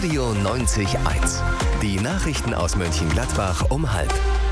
Radio 90.1. Die Nachrichten aus Mönchengladbach um 12:30.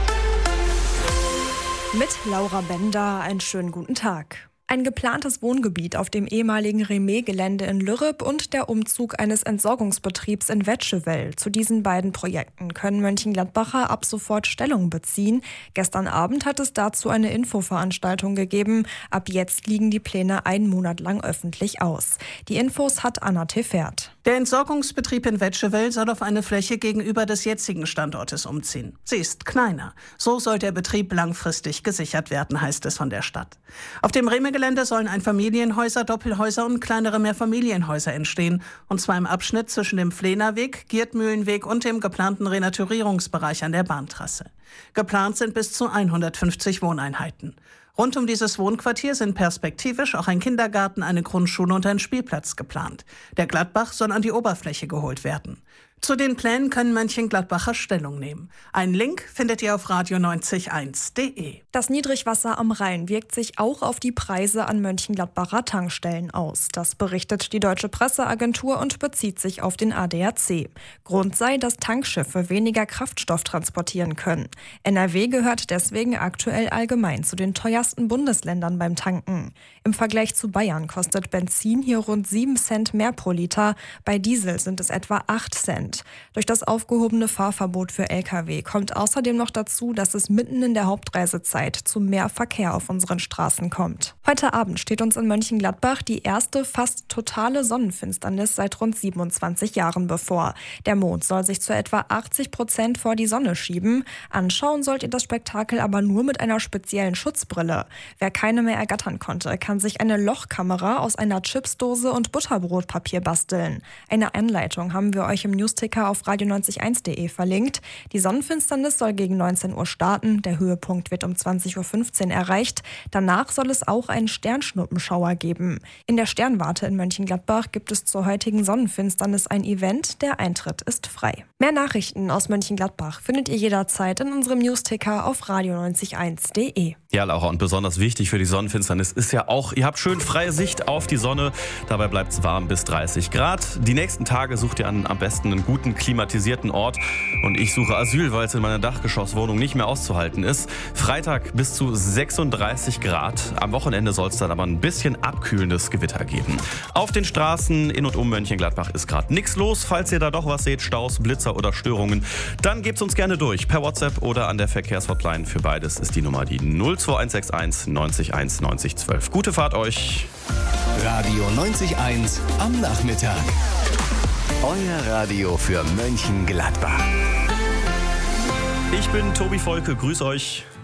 Mit Laura Bender, einen schönen guten Tag. Ein geplantes Wohngebiet auf dem ehemaligen Remet-Gelände in Lürrep und der Umzug eines Entsorgungsbetriebs in Wetschewell. Zu diesen beiden Projekten können Mönchengladbacher ab sofort Stellung beziehen. Gestern Abend hat es dazu eine Infoveranstaltung gegeben. Ab jetzt liegen die Pläne einen Monat lang öffentlich aus. Die Infos hat Anna Tefert. Der Entsorgungsbetrieb in Wetschewell soll auf eine Fläche gegenüber des jetzigen Standortes umziehen. Sie ist kleiner. So soll der Betrieb langfristig gesichert werden, heißt es von der Stadt. Auf dem Remet-Gelände sollen Einfamilienhäuser, Doppelhäuser und kleinere Mehrfamilienhäuser entstehen. Und zwar im Abschnitt zwischen dem Flehnerweg, Giertmühlenweg und dem geplanten Renaturierungsbereich an der Bahntrasse. Geplant sind bis zu 150 Wohneinheiten. Rund um dieses Wohnquartier sind perspektivisch auch ein Kindergarten, eine Grundschule und ein Spielplatz geplant. Der Gladbach soll an die Oberfläche geholt werden. Zu den Plänen können Mönchengladbacher Stellung nehmen. Einen Link findet ihr auf radio90.1.de. Das Niedrigwasser am Rhein wirkt sich auch auf die Preise an Mönchengladbacher Tankstellen aus. Das berichtet die Deutsche Presseagentur und bezieht sich auf den ADAC. Grund sei, dass Tankschiffe weniger Kraftstoff transportieren können. NRW gehört deswegen aktuell allgemein zu den teuersten Bundesländern beim Tanken. Im Vergleich zu Bayern kostet Benzin hier rund 7 Cent mehr pro Liter. Bei Diesel sind es etwa 8 Cent. Durch das aufgehobene Fahrverbot für Lkw kommt außerdem noch dazu, dass es mitten in der Hauptreisezeit zu mehr Verkehr auf unseren Straßen kommt. Heute Abend steht uns in Mönchengladbach die erste fast totale Sonnenfinsternis seit rund 27 Jahren bevor. Der Mond soll sich zu etwa 80% vor die Sonne schieben. Anschauen sollt ihr das Spektakel aber nur mit einer speziellen Schutzbrille. Wer keine mehr ergattern konnte, kann sich eine Lochkamera aus einer Chipsdose und Butterbrotpapier basteln. Eine Anleitung haben wir euch im Newsticker auf radio90.1.de verlinkt. Die Sonnenfinsternis soll gegen 19 Uhr starten. Der Höhepunkt wird um 20.15 Uhr erreicht. Danach soll es auch einen Sternschnuppenschauer geben. In der Sternwarte in Mönchengladbach gibt es zur heutigen Sonnenfinsternis ein Event. Der Eintritt ist frei. Mehr Nachrichten aus Mönchengladbach findet ihr jederzeit in unserem Newsticker auf radio90.1.de. Ja, Laura, und besonders wichtig für die Sonnenfinsternis ist ja auch, ihr habt schön freie Sicht auf die Sonne. Dabei bleibt es warm bis 30 Grad. Die nächsten Tage sucht ihr am besten einen guten, klimatisierten Ort. Und ich suche Asyl, weil es in meiner Dachgeschosswohnung nicht mehr auszuhalten ist. Freitag bis zu 36 Grad. Am Wochenende soll es dann aber ein bisschen abkühlendes Gewitter geben. Auf den Straßen in und um Mönchengladbach ist gerade nichts los. Falls ihr da doch was seht, Staus, Blitzer oder Störungen, dann gebt's uns gerne durch. Per WhatsApp oder an der Verkehrshotline. Für beides ist die Nummer die 02161 90 1 90 12. Gute Fahrt euch. Radio 90.1 am Nachmittag. Euer Radio für Mönchengladbach. Ich bin Tobi Volke, grüß euch.